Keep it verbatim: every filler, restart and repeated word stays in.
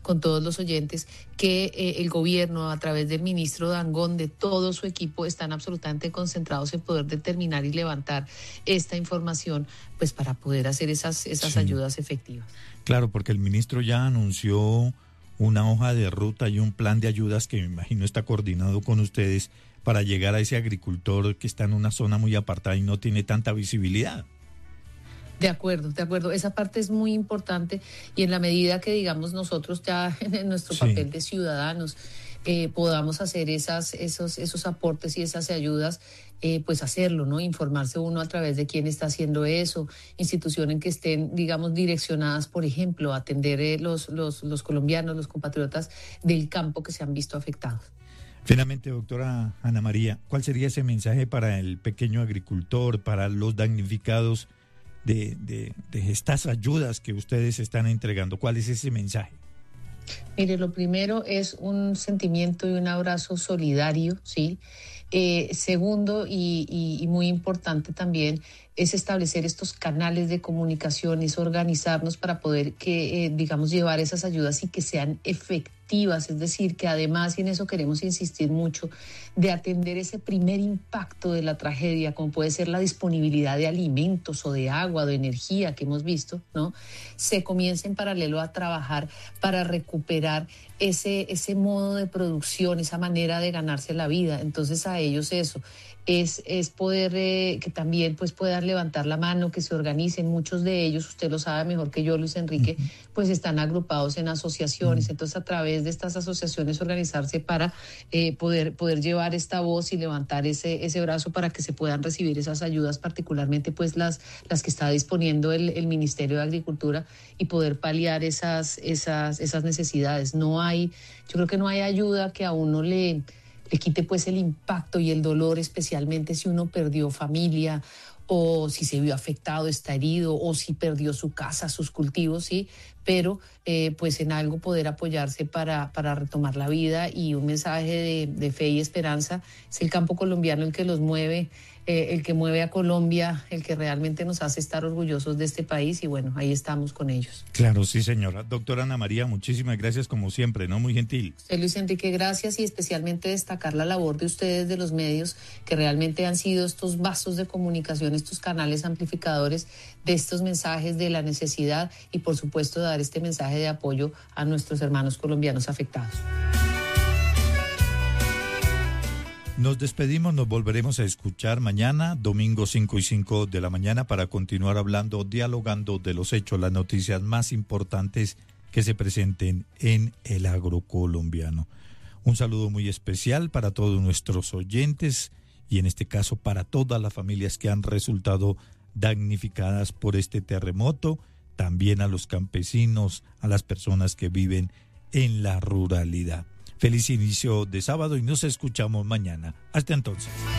con todos los oyentes que eh, el gobierno, a través del ministro Dangond, de todo su equipo, están absolutamente concentrados en poder determinar y levantar esta información, pues para poder hacer esas, esas Sí. ayudas efectivas. Claro, porque el ministro ya anunció una hoja de ruta y un plan de ayudas que me imagino está coordinado con ustedes para llegar a ese agricultor que está en una zona muy apartada y no tiene tanta visibilidad. De acuerdo, de acuerdo. Esa parte es muy importante y en la medida que, digamos, nosotros ya en nuestro Sí. papel de ciudadanos eh, podamos hacer esas, esos, esos aportes y esas ayudas, eh, pues hacerlo, ¿no? Informarse uno a través de quién está haciendo eso, instituciones que estén, digamos, direccionadas, por ejemplo, a atender eh, los, los, los colombianos, los compatriotas del campo que se han visto afectados. Finalmente, doctora Ana María, ¿cuál sería ese mensaje para el pequeño agricultor, para los damnificados de, de, de estas ayudas que ustedes están entregando? ¿Cuál es ese mensaje? Mire, lo primero es un sentimiento y un abrazo solidario, ¿sí? Eh, segundo, y, y, y muy importante también, es establecer estos canales de comunicación, es organizarnos para poder, que, eh, digamos, llevar esas ayudas y que sean efectivas, es decir, que además, y en eso queremos insistir mucho, de atender ese primer impacto de la tragedia, como puede ser la disponibilidad de alimentos o de agua, de energía que hemos visto, ¿no? Se comienza en paralelo a trabajar para recuperar ese, ese modo de producción, esa manera de ganarse la vida. Entonces a ellos eso es, es poder eh, que también pues puedan levantar la mano, que se organicen. Muchos de ellos, usted lo sabe mejor que yo, Luis Enrique, uh-huh. pues están agrupados en asociaciones. Uh-huh. Entonces a través de estas asociaciones organizarse para eh, poder, poder llevar esta voz y levantar ese, ese brazo para que se puedan recibir esas ayudas, particularmente pues las, las que está disponiendo el, el Ministerio de Agricultura, y poder paliar esas, esas, esas necesidades. No hay, yo creo que no hay ayuda que a uno le, le quite pues el impacto y el dolor, especialmente si uno perdió familia o si se vio afectado, está herido, o si perdió su casa, sus cultivos, sí, pero eh, pues en algo poder apoyarse para, para retomar la vida. Y un mensaje de, de fe y esperanza. Es el campo colombiano el que los mueve, eh, el que mueve a Colombia, el que realmente nos hace estar orgullosos de este país, y bueno, ahí estamos con ellos. Claro, sí, señora. Doctora Ana María, muchísimas gracias como siempre, ¿no? Muy gentil. Usted, Luis Enrique, gracias, y especialmente destacar la labor de ustedes, de los medios, que realmente han sido estos vasos de comunicación, estos canales amplificadores de estos mensajes de la necesidad, y por supuesto dar este mensaje de apoyo a nuestros hermanos colombianos afectados. Nos despedimos, nos volveremos a escuchar mañana, domingo cinco y cinco de la mañana, para continuar hablando, dialogando de los hechos, las noticias más importantes que se presenten en el agro colombiano. Un saludo muy especial para todos nuestros oyentes y en este caso para todas las familias que han resultado damnificadas por este terremoto, también a los campesinos, a las personas que viven en la ruralidad. Feliz inicio de sábado y nos escuchamos mañana. Hasta entonces.